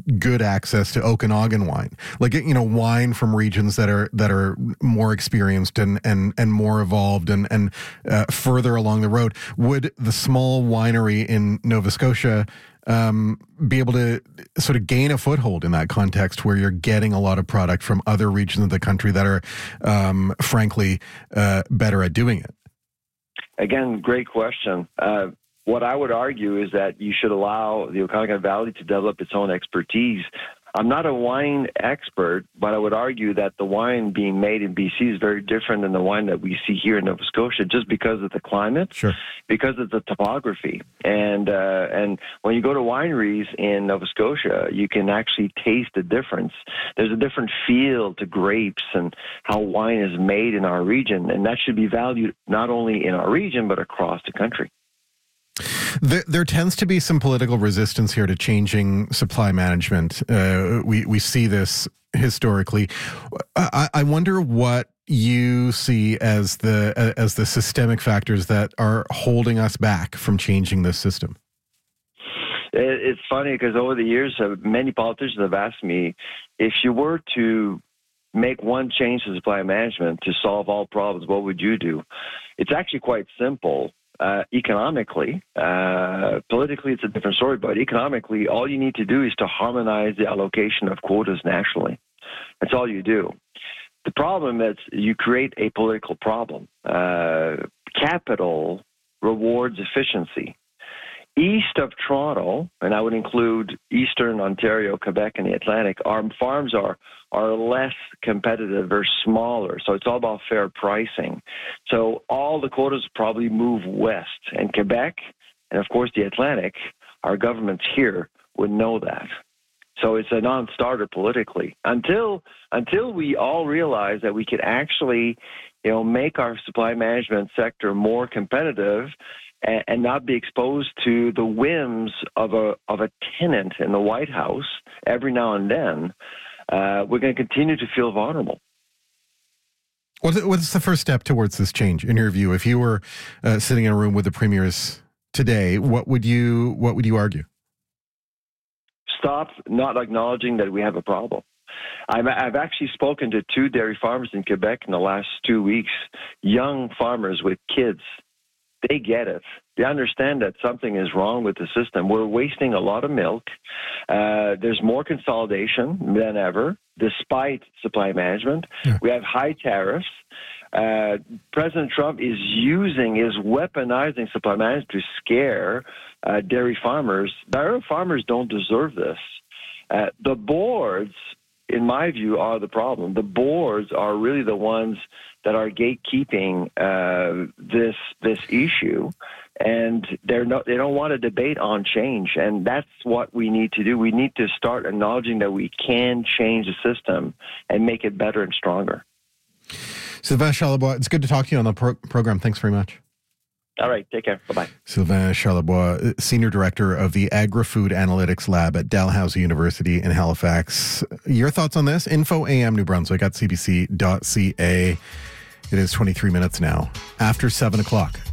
good access to Okanagan wine, like, you know, wine from regions that are more experienced and more evolved and further along the road. Would the small winery in Nova Scotia be able to sort of gain a foothold in that context where you're getting a lot of product from other regions of the country that are, frankly, better at doing it? Again, great question. What I would argue is that you should allow the Okanagan Valley to develop its own expertise. I'm not a wine expert, but I would argue that the wine being made in BC is very different than the wine that we see here in Nova Scotia, just because of the climate, Sure, because of the topography. And when you go to wineries in Nova Scotia, you can actually taste the difference. There's a different feel to grapes and how wine is made in our region, and that should be valued not only in our region, but across the country. There tends to be some political resistance here to changing supply management. We see this historically. I wonder what you see as the systemic factors that are holding us back from changing this system. It's funny because over the years, many politicians have asked me, if you were to make one change to supply management to solve all problems, what would you do? It's actually quite simple. Economically, politically, it's a different story, but economically, all you need to do is to harmonize the allocation of quotas nationally. That's all you do. The problem is you create a political problem. Capital rewards efficiency. East of Toronto, and I would include Eastern Ontario, Quebec, and the Atlantic, our farms are less competitive or smaller. So it's all about fair pricing. So all the quotas probably move west. And Quebec, and of course the Atlantic, our governments here would know that. So it's a non-starter politically. Until we all realize that we could actually, make our supply management sector more competitive and not be exposed to the whims of a tenant in the White House every now and then, we're going to continue to feel vulnerable. What's the first step towards this change, in your view? If you were sitting in a room with the premiers today, what would you argue? Stop not acknowledging that we have a problem. I've actually spoken to 2 dairy farmers in Quebec in the last 2 weeks, young farmers with kids. They get it. They understand that something is wrong with the system. We're wasting a lot of milk. There's more consolidation than ever, despite supply management. Yeah. We have high tariffs. President Trump is weaponizing supply management to scare dairy farmers. Dairy farmers don't deserve this. The boards, in my view, are the problem. The boards are really the ones that are gatekeeping this issue, and they don't want to debate on change, and that's what we need to do. We need to start acknowledging that we can change the system and make it better and stronger. Sylvain Charlebois, it's good to talk to you on the program. Thanks very much. All right, take care. Bye-bye. Sylvain Charlebois, Senior Director of the Agri-Food Analytics Lab at Dalhousie University in Halifax. Your thoughts on this? Info AM New Brunswick at cbc.ca. It is 23 minutes now after 7 o'clock.